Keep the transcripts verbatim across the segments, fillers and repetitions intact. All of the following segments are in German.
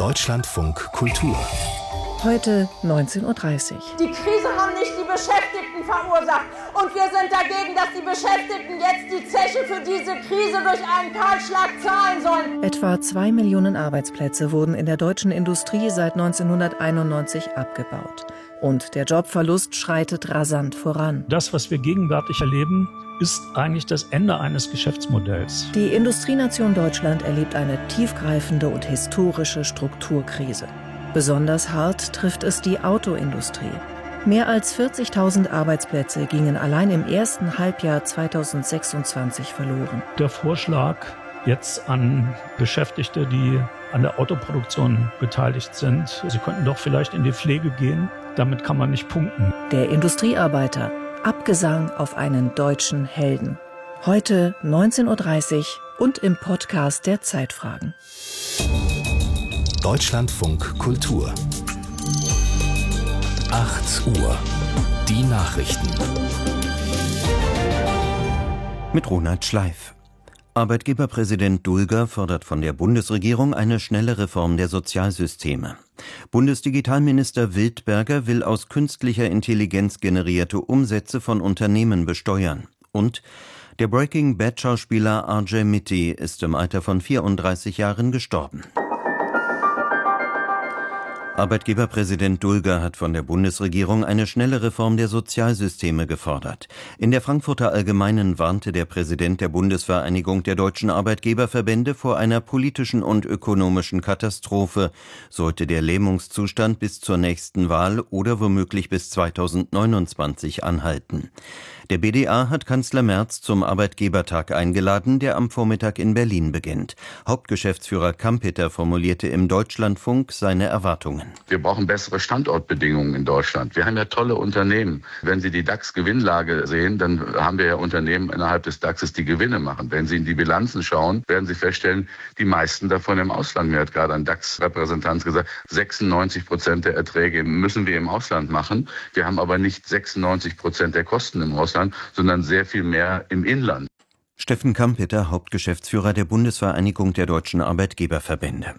Deutschlandfunk Kultur. Heute neunzehn Uhr dreißig. Die Krise haben nicht die Beschäftigten verursacht. Und wir sind dagegen, dass die Beschäftigten jetzt die Zeche für diese Krise durch einen Kahlschlag zahlen sollen. Etwa zwei Millionen Arbeitsplätze wurden in der deutschen Industrie seit neunzehnhunderteinundneunzig abgebaut. Und der Jobverlust schreitet rasant voran. Das, was wir gegenwärtig erleben, ist eigentlich das Ende eines Geschäftsmodells. Die Industrienation Deutschland erlebt eine tiefgreifende und historische Strukturkrise. Besonders hart trifft es die Autoindustrie. Mehr als vierzigtausend Arbeitsplätze gingen allein im ersten Halbjahr zweitausendsechsundzwanzig verloren. Der Vorschlag jetzt an Beschäftigte, die an der Autoproduktion beteiligt sind, sie könnten doch vielleicht in die Pflege gehen, damit kann man nicht punkten. Der Industriearbeiter, Abgesang auf einen deutschen Helden. Heute neunzehn Uhr dreißig und im Podcast der Zeitfragen. Deutschlandfunk Kultur. acht Uhr. Die Nachrichten. Mit Ronald Schleif. Arbeitgeberpräsident Dulger fordert von der Bundesregierung eine schnelle Reform der Sozialsysteme. Bundesdigitalminister Wildberger will aus künstlicher Intelligenz generierte Umsätze von Unternehmen besteuern. Und der Breaking Bad-Schauspieler R J Mitte ist im Alter von vierunddreißig Jahren gestorben. Arbeitgeberpräsident Dulger hat von der Bundesregierung eine schnelle Reform der Sozialsysteme gefordert. In der Frankfurter Allgemeinen warnte der Präsident der Bundesvereinigung der deutschen Arbeitgeberverbände vor einer politischen und ökonomischen Katastrophe, sollte der Lähmungszustand bis zur nächsten Wahl oder womöglich bis zweitausendneunundzwanzig anhalten. Der B D A hat Kanzler Merz zum Arbeitgebertag eingeladen, der am Vormittag in Berlin beginnt. Hauptgeschäftsführer Kampeter formulierte im Deutschlandfunk seine Erwartungen. Wir brauchen bessere Standortbedingungen in Deutschland. Wir haben ja tolle Unternehmen. Wenn Sie die DAX-Gewinnlage sehen, dann haben wir ja Unternehmen innerhalb des DAXes, die Gewinne machen. Wenn Sie in die Bilanzen schauen, werden Sie feststellen, die meisten davon im Ausland. Mir hat gerade ein DAX-Repräsentant gesagt, sechsundneunzig Prozent der Erträge müssen wir im Ausland machen. Wir haben aber nicht sechsundneunzig Prozent der Kosten im Ausland, sondern sehr viel mehr im Inland. Steffen Kampeter, Hauptgeschäftsführer der Bundesvereinigung der deutschen Arbeitgeberverbände.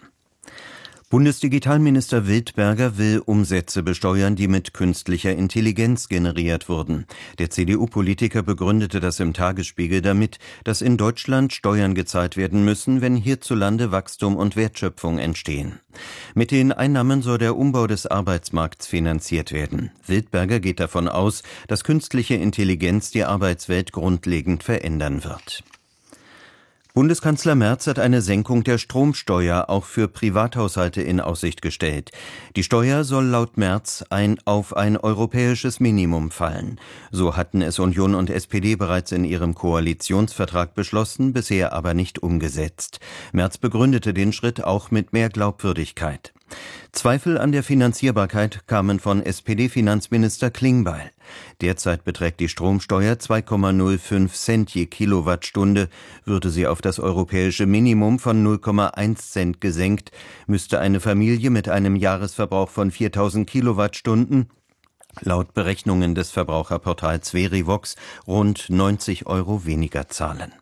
Bundesdigitalminister Wildberger will Umsätze besteuern, die mit künstlicher Intelligenz generiert wurden. Der C D U-Politiker begründete das im Tagesspiegel damit, dass in Deutschland Steuern gezahlt werden müssen, wenn hierzulande Wachstum und Wertschöpfung entstehen. Mit den Einnahmen soll der Umbau des Arbeitsmarkts finanziert werden. Wildberger geht davon aus, dass künstliche Intelligenz die Arbeitswelt grundlegend verändern wird. Bundeskanzler Merz hat eine Senkung der Stromsteuer auch für Privathaushalte in Aussicht gestellt. Die Steuer soll laut Merz ein auf ein europäisches Minimum fallen. So hatten es Union und S P D bereits in ihrem Koalitionsvertrag beschlossen, bisher aber nicht umgesetzt. Merz begründete den Schritt auch mit mehr Glaubwürdigkeit. Zweifel an der Finanzierbarkeit kamen von S P D-Finanzminister Klingbeil. Derzeit beträgt die Stromsteuer zwei Komma null fünf Cent je Kilowattstunde. Würde sie auf das europäische Minimum von null Komma eins Cent gesenkt, müsste eine Familie mit einem Jahresverbrauch von viertausend Kilowattstunden laut Berechnungen des Verbraucherportals Verivox rund neunzig Euro weniger zahlen.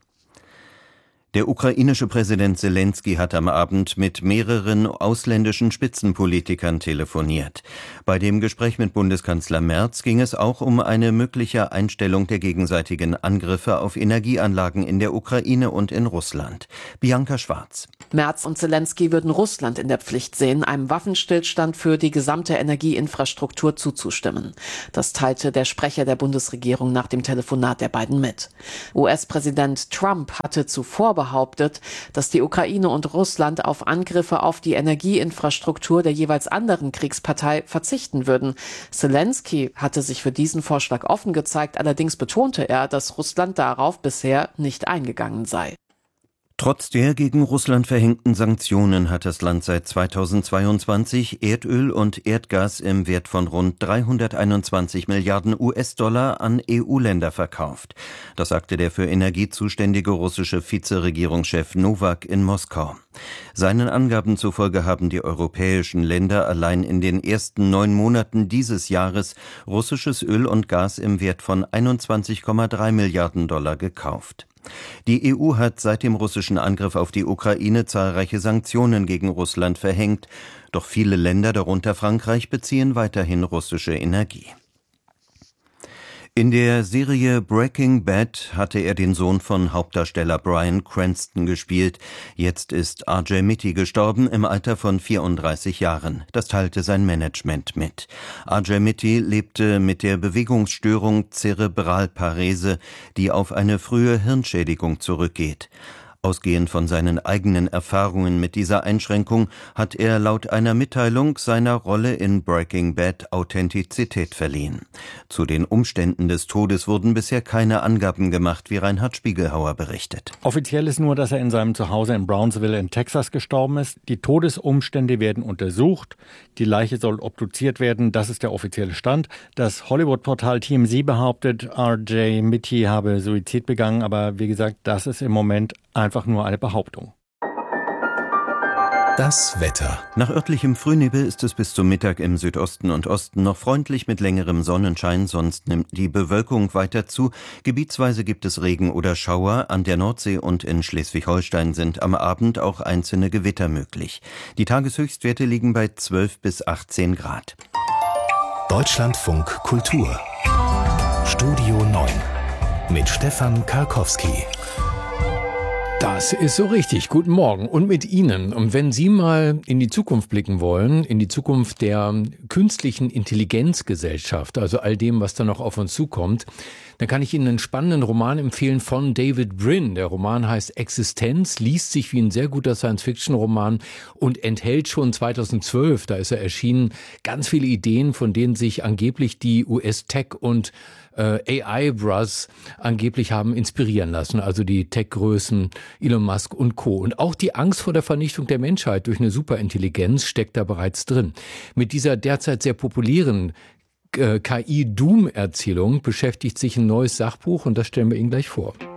Der ukrainische Präsident Selenskyj hat am Abend mit mehreren ausländischen Spitzenpolitikern telefoniert. Bei dem Gespräch mit Bundeskanzler Merz ging es auch um eine mögliche Einstellung der gegenseitigen Angriffe auf Energieanlagen in der Ukraine und in Russland. Bianca Schwarz. Merz und Selenskyj würden Russland in der Pflicht sehen, einem Waffenstillstand für die gesamte Energieinfrastruktur zuzustimmen. Das teilte der Sprecher der Bundesregierung nach dem Telefonat der beiden mit. U S-Präsident Trump hatte zuvor behauptet, dass die Ukraine und Russland auf Angriffe auf die Energieinfrastruktur der jeweils anderen Kriegspartei verzichten würden. Selenskyj hatte sich für diesen Vorschlag offen gezeigt, allerdings betonte er, dass Russland darauf bisher nicht eingegangen sei. Trotz der gegen Russland verhängten Sanktionen hat das Land seit zweitausendzweiundzwanzig Erdöl und Erdgas im Wert von rund dreihunderteinundzwanzig Milliarden U S-Dollar an E U-Länder verkauft. Das sagte der für Energie zuständige russische Vizeregierungschef Nowak in Moskau. Seinen Angaben zufolge haben die europäischen Länder allein in den ersten neun Monaten dieses Jahres russisches Öl und Gas im Wert von einundzwanzig Komma drei Milliarden Dollar gekauft. Die E U hat seit dem russischen Angriff auf die Ukraine zahlreiche Sanktionen gegen Russland verhängt. Doch viele Länder, darunter Frankreich, beziehen weiterhin russische Energie. In der Serie Breaking Bad hatte er den Sohn von Hauptdarsteller Bryan Cranston gespielt. Jetzt ist R J Mitte gestorben im Alter von vierunddreißig Jahren. Das teilte sein Management mit. R J Mitte lebte mit der Bewegungsstörung Zerebralparese, die auf eine frühe Hirnschädigung zurückgeht. Ausgehend von seinen eigenen Erfahrungen mit dieser Einschränkung hat er laut einer Mitteilung seiner Rolle in Breaking Bad Authentizität verliehen. Zu den Umständen des Todes wurden bisher keine Angaben gemacht, wie Reinhard Spiegelhauer berichtet. Offiziell ist nur, dass er in seinem Zuhause in Brownsville in Texas gestorben ist. Die Todesumstände werden untersucht. Die Leiche soll obduziert werden. Das ist der offizielle Stand. Das Hollywood-Portal T M Z behauptet, R J Mitte habe Suizid begangen. Aber wie gesagt, das ist im Moment einfach nur eine Behauptung. Das Wetter. Nach örtlichem Frühnebel ist es bis zum Mittag im Südosten und Osten noch freundlich mit längerem Sonnenschein, sonst nimmt die Bewölkung weiter zu. Gebietsweise gibt es Regen oder Schauer. An der Nordsee und in Schleswig-Holstein sind am Abend auch einzelne Gewitter möglich. Die Tageshöchstwerte liegen bei zwölf bis achtzehn Grad. Deutschlandfunk Kultur. Studio neun mit Stefan Karkowski. Das ist so richtig. Guten Morgen und mit Ihnen. Und wenn Sie mal in die Zukunft blicken wollen, in die Zukunft der künstlichen Intelligenzgesellschaft, also all dem, was da noch auf uns zukommt, dann kann ich Ihnen einen spannenden Roman empfehlen von David Brin. Der Roman heißt Existenz, liest sich wie ein sehr guter Science-Fiction-Roman und enthält schon zweitausendzwölf, da ist er erschienen, ganz viele Ideen, von denen sich angeblich die U S-Tech- und äh, A I-Bros angeblich haben inspirieren lassen, also die Tech-Größen Elon Musk und Co. Und auch die Angst vor der Vernichtung der Menschheit durch eine Superintelligenz steckt da bereits drin. Mit dieser derzeit sehr populären K I-Doom-Erzählung beschäftigt sich ein neues Sachbuch und das stellen wir Ihnen gleich vor.